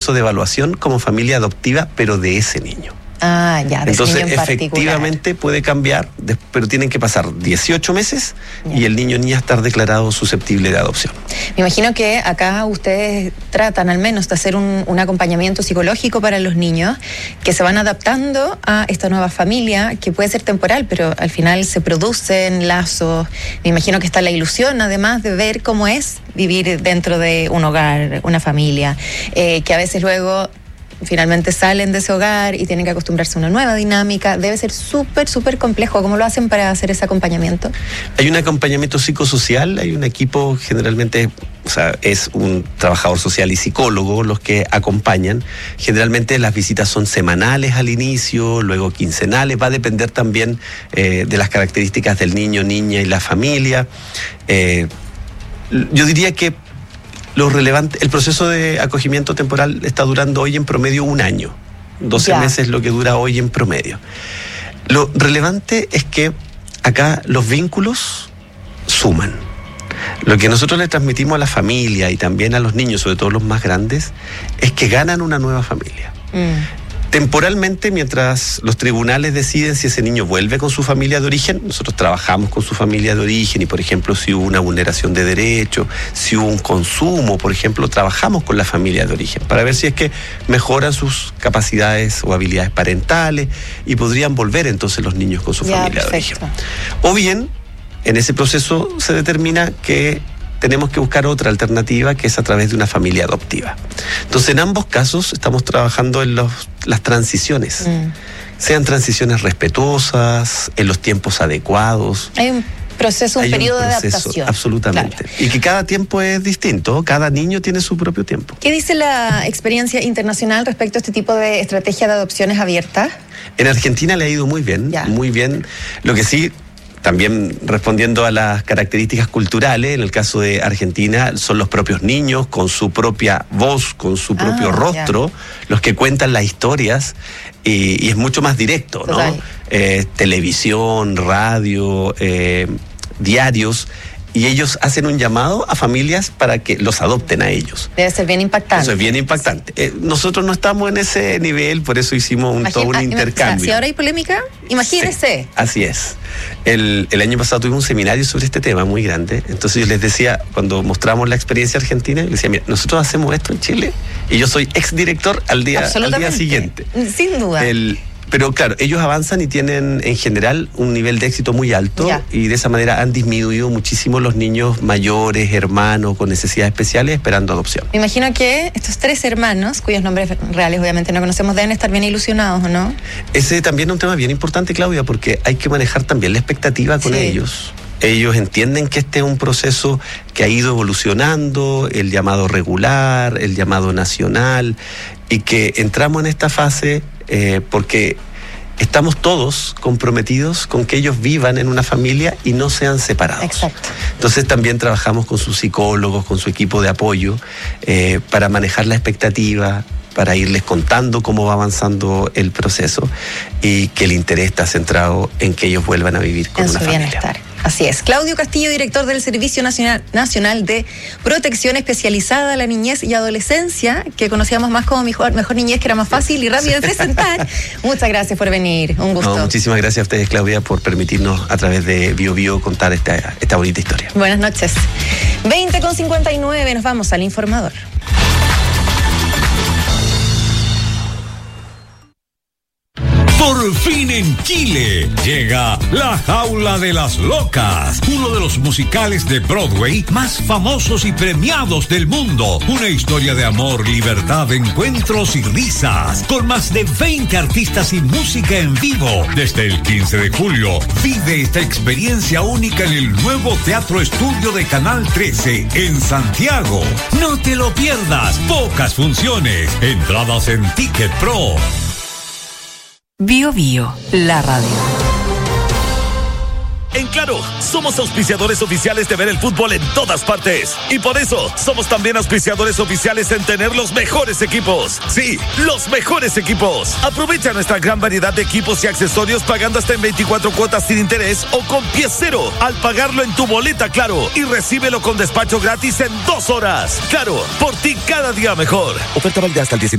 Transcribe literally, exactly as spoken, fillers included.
proceso de evaluación como familia adoptiva, pero de ese niño. Ah, ya, de Entonces, ese niño en efectivamente particular. puede cambiar, pero tienen que pasar dieciocho meses Ya. y el niño o niña estar declarado susceptible de adopción. Me imagino que acá ustedes tratan al menos de hacer un, un acompañamiento psicológico para los niños que se van adaptando a esta nueva familia, que puede ser temporal, pero al final se producen lazos. Me imagino que está la ilusión, además, de ver cómo es vivir dentro de un hogar, una familia, eh, que a veces luego finalmente salen de ese hogar y tienen que acostumbrarse a una nueva dinámica. Debe ser súper, súper complejo. ¿Cómo lo hacen para hacer ese acompañamiento? Hay un acompañamiento psicosocial, hay un equipo, generalmente, o sea, es un trabajador social y psicólogo los que acompañan. Generalmente las visitas son semanales al inicio, luego quincenales. Va a depender también eh, de las características del niño, niña y la familia. Eh, yo diría que Lo relevante, el proceso de acogimiento temporal está durando hoy en promedio un año. doce Ya. meses lo que dura hoy en promedio. Lo relevante es que acá los vínculos suman. Lo que nosotros le transmitimos a la familia y también a los niños, sobre todo los más grandes, es que ganan una nueva familia. Mm. Temporalmente, mientras los tribunales deciden si ese niño vuelve con su familia de origen, nosotros trabajamos con su familia de origen y, por ejemplo, si hubo una vulneración de derechos, si hubo un consumo, por ejemplo, trabajamos con la familia de origen para ver si es que mejoran sus capacidades o habilidades parentales y podrían volver entonces los niños con su Ya, familia perfecto. de origen. O bien, en ese proceso se determina que tenemos que buscar otra alternativa, que es a través de una familia adoptiva. Entonces, en ambos casos estamos trabajando en los, las transiciones, Mm. sean transiciones respetuosas, en los tiempos adecuados. Hay un proceso, un Hay periodo proceso, de adaptación. absolutamente. Claro. Y que cada tiempo es distinto, cada niño tiene su propio tiempo. ¿Qué dice la experiencia internacional respecto a este tipo de estrategia de adopciones abiertas? En Argentina le ha ido muy bien, Ya. muy bien. Lo que sí, también respondiendo a las características culturales, en el caso de Argentina, son los propios niños con su propia voz, con su propio Ah, rostro, los que cuentan las historias, y, y es mucho más directo, ¿no? Total. Eh, televisión, radio, eh, diarios, y ellos hacen un llamado a familias para que los adopten a ellos. Debe ser bien impactante. Eso es bien impactante. Eh, nosotros no estamos en ese nivel, por eso hicimos un, Imagina- todo un ah, ima- intercambio. o sea, si ahora hay polémica, imagínese. Sí, así es. El, el año pasado tuvimos un seminario sobre este tema muy grande. Entonces yo les decía, cuando mostramos la experiencia argentina, les decía, mira, nosotros hacemos esto en Chile y yo soy exdirector al día, al día Absolutamente. siguiente. Sin duda. El, pero claro, ellos avanzan y tienen en general un nivel de éxito muy alto, Ya. y de esa manera han disminuido muchísimo los niños mayores, hermanos con necesidades especiales esperando adopción. Me imagino que estos tres hermanos, cuyos nombres reales obviamente no conocemos, deben estar bien ilusionados, ¿o no? Ese también es un tema bien importante, Claudia, porque hay que manejar también la expectativa con Sí. ellos. Ellos entienden que este es un proceso que ha ido evolucionando, el llamado regular, el llamado nacional, y que entramos en esta fase eh, porque estamos todos comprometidos con que ellos vivan en una familia y no sean separados. Exacto. Entonces también trabajamos con sus psicólogos, con su equipo de apoyo, eh, para manejar la expectativa, para irles contando cómo va avanzando el proceso y que el interés está centrado en que ellos vuelvan a vivir con En una su familia. bienestar. Así es. Claudio Castillo, director del Servicio Nacional, Nacional de Protección Especializada a la Niñez y Adolescencia, que conocíamos más como mejor, mejor niñez, que era más fácil y rápido de presentar. Muchas gracias por venir. Un gusto. No, muchísimas gracias a ustedes, Claudia, por permitirnos a través de Bio Bio contar esta, esta bonita historia. Buenas noches. veinte con cincuenta y nueve, nos vamos al informador. Por fin en Chile llega La Jaula de las Locas, uno de los musicales de Broadway más famosos y premiados del mundo. Una historia de amor, libertad, encuentros y risas, con más de veinte artistas y música en vivo. Desde el quince de julio, vive esta experiencia única en el nuevo Teatro Estudio de Canal trece en Santiago. No te lo pierdas, pocas funciones, entradas en Ticket Pro. Bio Bio, la radio. En Claro, somos auspiciadores oficiales de ver el fútbol en todas partes. Y por eso, somos también auspiciadores oficiales en tener los mejores equipos. Sí, los mejores equipos. Aprovecha nuestra gran variedad de equipos y accesorios pagando hasta en veinticuatro cuotas sin interés o con pie cero al pagarlo en tu boleta Claro. Y recíbelo con despacho gratis en dos horas. Claro, por ti cada día mejor. Oferta válida hasta el diecinueve.